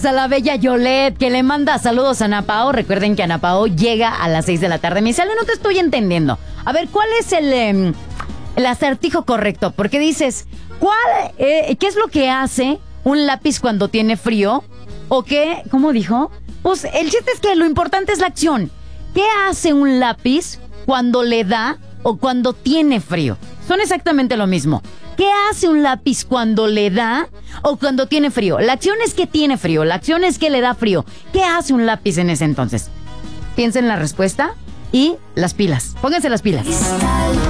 A la bella Yolette, que le manda saludos a Ana Pao. Recuerden que Ana Pao llega a las 6 de la tarde. Me dice, Ale, no te estoy entendiendo. A ver, ¿cuál es el acertijo correcto? Porque dices, ¿qué es lo que hace un lápiz cuando tiene frío? ¿O qué? ¿Cómo dijo? Pues el chiste es que lo importante es la acción. ¿Qué hace un lápiz cuando le da o cuando tiene frío? Son exactamente lo mismo. ¿Qué hace un lápiz cuando le da o cuando tiene frío? La acción es que tiene frío, la acción es que le da frío. ¿Qué hace un lápiz en ese entonces? Piensen en la respuesta y las pilas. Pónganse las pilas.